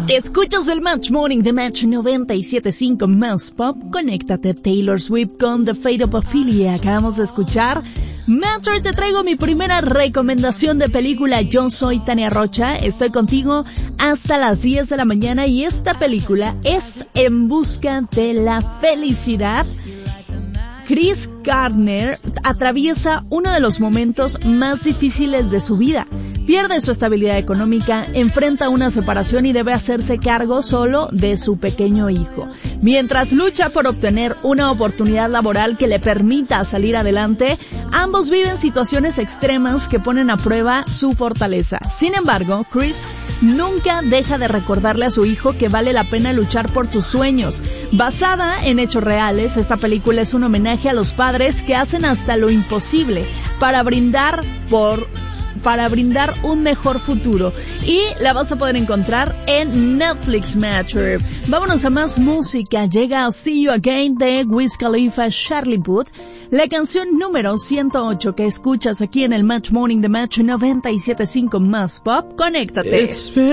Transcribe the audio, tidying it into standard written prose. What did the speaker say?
Escuchas el Match Morning de Match 97.5 más pop. Conéctate. Taylor Swift con The Fate of Ophelia. Acabamos de escuchar. Match, hoy te traigo mi primera recomendación de película. Yo soy Tania Rocha. Estoy contigo hasta las 10 de la mañana y esta película es En busca de la felicidad. Chris Gardner atraviesa uno de los momentos más difíciles de su vida. Pierde su estabilidad económica, enfrenta una separación y debe hacerse cargo solo de su pequeño hijo. Mientras lucha por obtener una oportunidad laboral que le permita salir adelante, ambos viven situaciones extremas que ponen a prueba su fortaleza. Sin embargo, Chris nunca deja de recordarle a su hijo que vale la pena luchar por sus sueños. Basada en hechos reales, esta película es un homenaje a los padres que hacen hasta lo imposible para brindar un mejor futuro, y la vas a poder encontrar en Netflix. Match. Vámonos a más música. Llega See You Again de Wiz Khalifa, Charlie Puth, la canción número 108 que escuchas aquí en el Match Morning de Match 97.5 más pop. Conéctate.